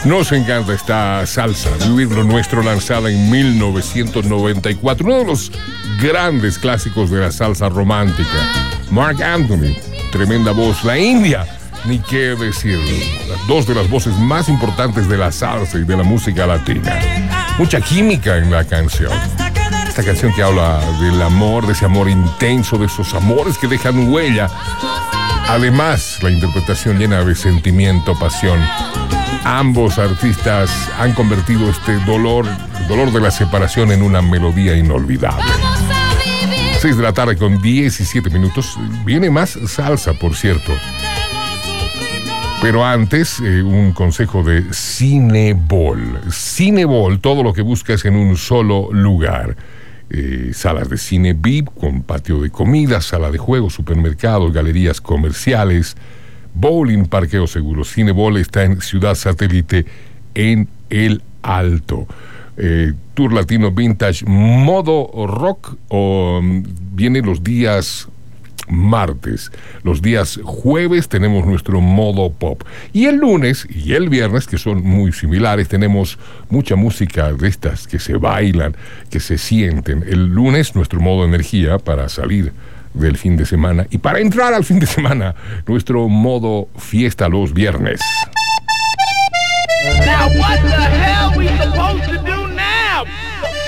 Nos encanta esta salsa, Vivir lo Nuestro, lanzada en 1994, uno de los grandes clásicos de la salsa romántica. Marc Anthony, tremenda voz. La India, ni qué decir, dos de las voces más importantes de la salsa y de la música latina. Mucha química en la canción. Esta canción que habla del amor, de ese amor intenso, de esos amores que dejan huella. Además, la interpretación llena de sentimiento, pasión. Ambos artistas han convertido este dolor, el dolor de la separación, en una melodía inolvidable. 6 de la tarde con 17 minutos. Viene más salsa, por cierto. Pero antes, un consejo de Cinebol. Cinebol, todo lo que buscas en un solo lugar. Salas de cine VIP con patio de comida, sala de juegos, supermercados, galerías comerciales, bowling, parqueo seguro. Cinebol está en Ciudad Satélite, en El Alto. Tour Latino Vintage modo rock viene los días martes. Los días jueves tenemos nuestro modo pop. Y el lunes y el viernes, que son muy similares, tenemos mucha música de estas que se bailan, que se sienten. El lunes nuestro modo energía para salir del fin de semana. Y para entrar al fin de semana, nuestro modo fiesta los viernes. Now what the hell we supposed to